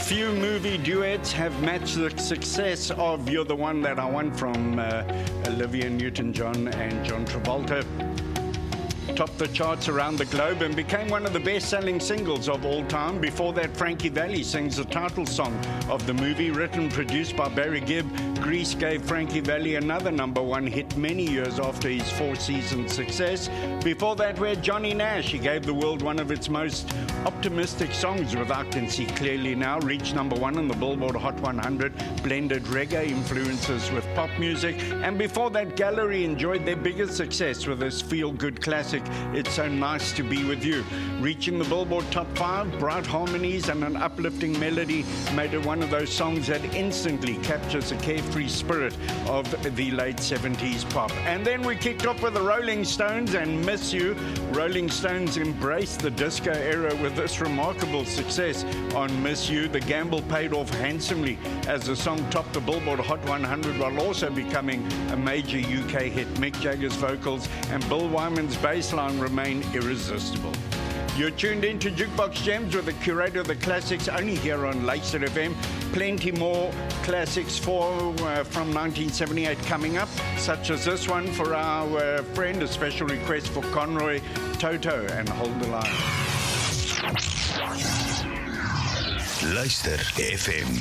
Few movie duets have matched the success of You're the One That I Want from Olivia Newton-John and John Travolta. Topped the charts around the globe and became one of the best-selling singles of all time. Before that, Frankie Valli sings the title song of the movie, written and produced by Barry Gibb. Grease gave Frankie Valli another #1 hit many years after his four-season success. Before that, we had Johnny Nash. He gave the world one of its most optimistic songs with I Can See Clearly Now, reached #1 on the Billboard Hot 100, blended reggae influences with pop music. And before that, Gallery enjoyed their biggest success with this feel-good classic, It's So Nice to Be With You. Reaching the Billboard Top 5, bright harmonies and an uplifting melody made it one of those songs that instantly captures the carefree spirit of the late 70s pop. And then we kicked off with the Rolling Stones and Miss You. Rolling Stones embraced the disco era with this remarkable success on Miss You. The gamble paid off handsomely as the song topped the Billboard Hot 100 while also becoming a major UK hit. Mick Jagger's vocals and Bill Wyman's bass line remain irresistible. You're tuned in to Jukebox Gems with the curator of the classics, only here on Lakeside FM. Plenty more classics from 1978 coming up, such as this one for our friend, a special request for Conroy Toto and Hold the Line. Luister FM.